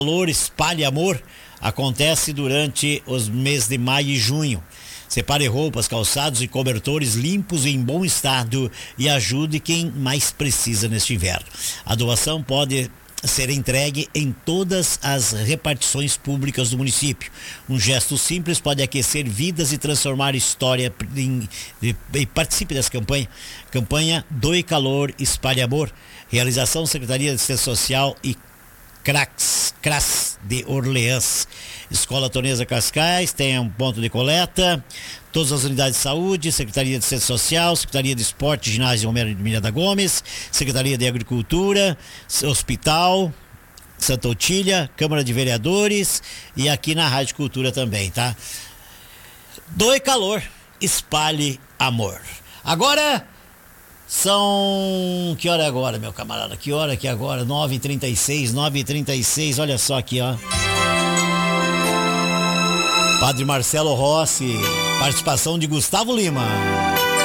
Calor Espalhe Amor acontece durante os meses de maio e junho. Separe roupas, calçados e cobertores limpos e em bom estado e ajude quem mais precisa neste inverno. A doação pode ser entregue em todas as repartições públicas do município. Um gesto simples pode aquecer vidas e transformar história e participe dessa campanha. Campanha Doe Calor Espalhe Amor. Realização Secretaria de Assistência Social e CRAS de Orleans. Escola Tonesa Cascais tem um ponto de coleta. Todas as unidades de saúde, Secretaria de Assistência Social, Secretaria de Esporte, Ginásio Romero de Miranda Gomes, Secretaria de Agricultura, Hospital Santa Otília, Câmara de Vereadores e aqui na Rádio Cultura também, tá? Doe calor, espalhe amor. Agora são... Que hora é agora, meu camarada? Que hora que é agora? 9h36, olha só aqui, ó. Padre Marcelo Rossi, participação de Gustavo Lima.